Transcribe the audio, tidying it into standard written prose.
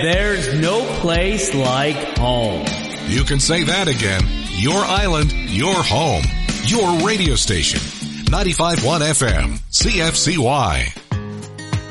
there's no place like home. You can say that again. Your island, your home, your radio station. 95.1 FM, CFCY.